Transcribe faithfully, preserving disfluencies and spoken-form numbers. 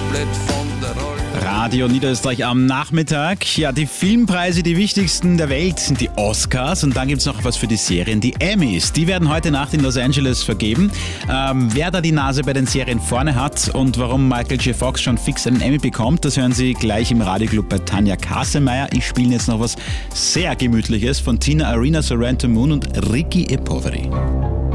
komplett von der Rolle. Radio Niederösterreich am Nachmittag. Ja, die Filmpreise, die wichtigsten der Welt, sind die Oscars. Und dann gibt es noch was für die Serien, die Emmys. Die werden heute Nacht in Los Angeles vergeben. Ähm, wer da die Nase bei den Serien vorne hat und warum Michael J. Fox schon fix einen Emmy bekommt, das hören Sie gleich im Radioclub bei Tanja Kasemeyer. Ich spiele jetzt noch was sehr Gemütliches von Tina Arena, Sorrento Moon und Ricky E. Poveri.